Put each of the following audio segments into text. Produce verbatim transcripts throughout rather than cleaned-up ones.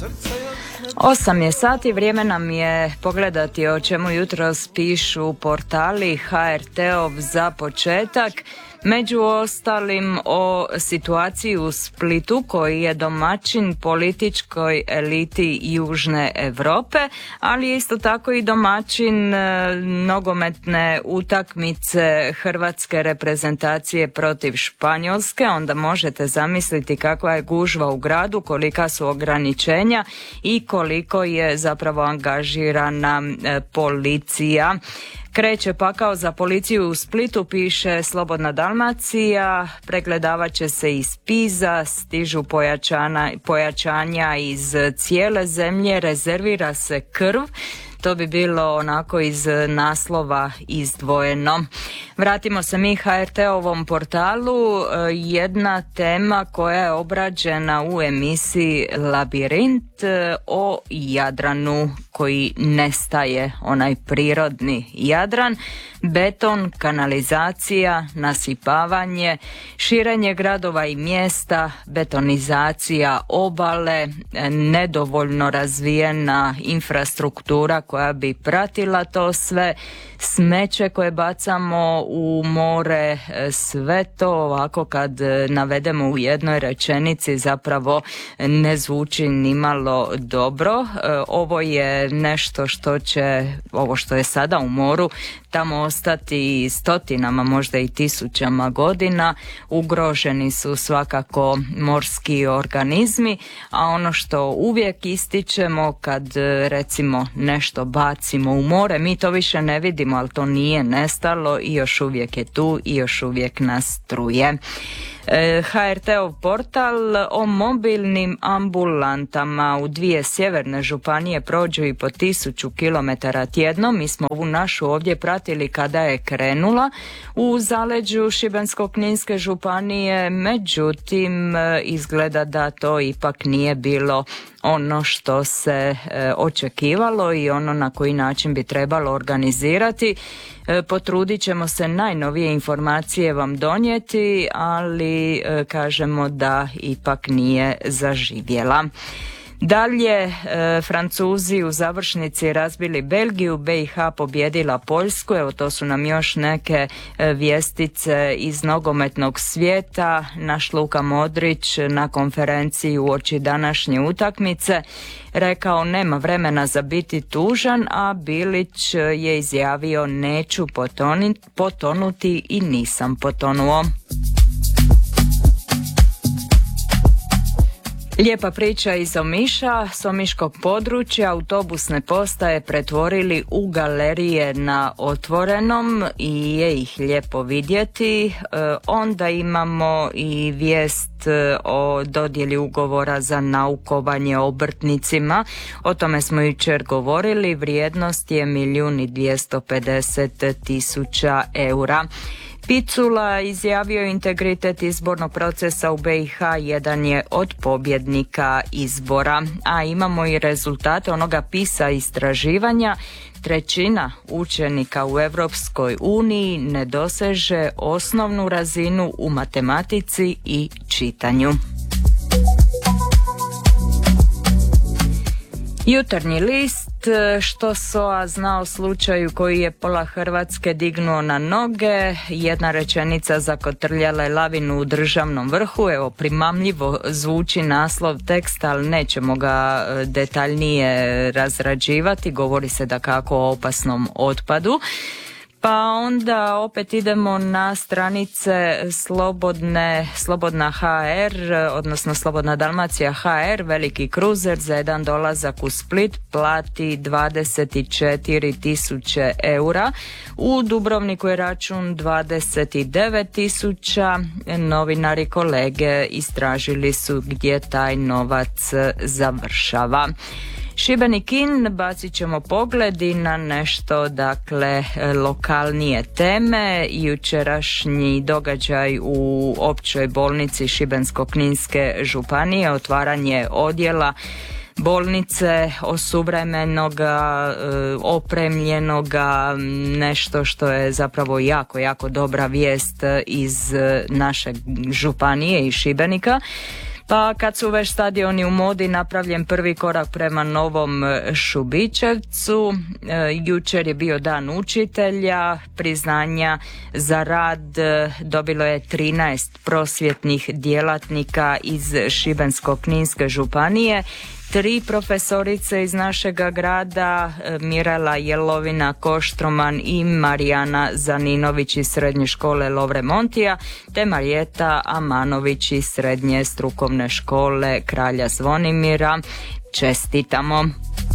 Osam je sati, vrijeme nam je pogledati o čemu jutros pišu portali. ha er te-ov za početak, među ostalim o situaciji u Splitu koji je domaćin političkoj eliti Južne Europe, ali je isto tako i domaćin e, nogometne utakmice hrvatske reprezentacije protiv Španjolske. Onda možete zamisliti kakva je gužva u gradu, kolika su ograničenja i koliko je zapravo angažirana e, policija. Kreće pakao za policiju u Splitu, piše Slobodna Dalmacija, pregledavat će se iz Piza, stižu pojačanja iz cijele zemlje, rezervira se krv. To bi bilo onako iz naslova izdvojeno. Vratimo se mi ha er te-ovom portalu. Jedna tema koja je obrađena u emisiji Labirint o Jadranu koji nestaje, onaj prirodni Jadran. Beton, kanalizacija, nasipavanje, širenje gradova i mjesta, betonizacija obale, nedovoljno razvijena infrastruktura koja bi pratila to sve, smeće koje bacamo u more, sve to ovako kad navedemo u jednoj rečenici zapravo ne zvuči nimalo dobro. Ovo je nešto što će, ovo što je sada u moru, tamo ostati stotinama, možda i tisućama godina. Ugroženi su svakako morski organizmi, a ono što uvijek ističemo kad recimo nešto bacimo u more, mi to više ne vidimo, ali to nije nestalo i još uvijek je tu i još uvijek nas truje. ha er te-ov portal o mobilnim ambulantama u dvije sjeverne županije prođu i po tisuću kilometara tjedno. Mi smo ovu našu ovdje pratili kada je krenula u zaleđu Šibensko-kninske županije, međutim izgleda da to ipak nije bilo ono što se e, očekivalo i ono na koji način bi trebalo organizirati. E, potrudit ćemo se najnovije informacije vam donijeti, ali e, kažemo da ipak nije zaživjela. Dalje, e, Francuzi u završnici razbili Belgiju, be i ha pobjedila Poljsku. Evo, to su nam još neke e, vijestice iz nogometnog svijeta. Naš Luka Modrić na konferenciji uoči današnje utakmice rekao nema vremena za biti tužan, a Bilić je izjavio neću potoni, potonuti i nisam potonuo. Lijepa priča iz Omiša, s omiškog područja autobusne postaje pretvorili u galerije na otvorenom i je ih lijepo vidjeti. E, onda imamo i vijest o dodjeli ugovora za naukovanje obrtnicima. O tome smo jučer govorili, vrijednost je milijun i dvjesto pedeset tisuća eura. Picula izjavio integritet izbornog procesa u be i ha, jedan je od pobjednika izbora. A imamo i rezultate onoga PISA istraživanja. Trećina učenika u Europskoj uniji ne doseže osnovnu razinu u matematici i čitanju. Jutarnji list, što es o a zna o slučaju koji je pola Hrvatske dignuo na noge, jedna rečenica zakotrljala je lavinu u državnom vrhu. Evo, primamljivo zvuči naslov teksta, ali nećemo ga detaljnije razrađivati, govori se da kako o opasnom otpadu. Pa onda opet idemo na stranice Slobodne, Slobodna ha er, odnosno Slobodna Dalmacija ha er. Veliki kruzer za jedan dolazak u Split plati dvadeset četiri tisuće eura. U Dubrovniku je račun dvadeset devet tisuća. Novinari kolege istražili su gdje taj novac završava. Šibenik-In, bacit ćemo pogled i na nešto, dakle, lokalnije teme. Jučerašnji događaj u općoj bolnici Šibensko-kninske županije, otvaranje odjela bolnice osuvremenoga, opremljenoga, nešto što je zapravo jako, jako dobra vijest iz naše županije i Šibenika. Pa kad su već stadioni u modi, napravljen prvi korak prema Novom Šubićevcu. E, jučer je bio dan učitelja, priznanja za rad dobilo je trinaest prosvjetnih djelatnika iz Šibensko-kninske županije. Tri profesorice iz našega grada, Mirela Jelovina Koštroman i Marijana Zaninović iz srednje škole Lovre Montija, te Marijeta Amanović iz srednje strukovne škole Kralja Zvonimira. Čestitamo!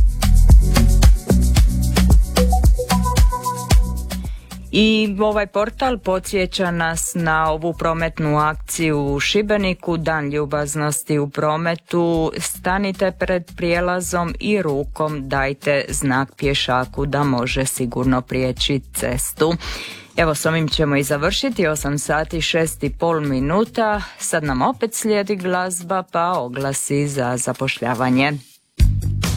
I ovaj portal podsjeća nas na ovu prometnu akciju u Šibeniku, Dan ljubaznosti u prometu. Stanite pred prijelazom i rukom dajte znak pješaku da može sigurno prijeći cestu. Evo, s ovim ćemo i završiti, osam sati šest i pol minuta. Sad nam opet slijedi glazba, pa oglasi za zapošljavanje.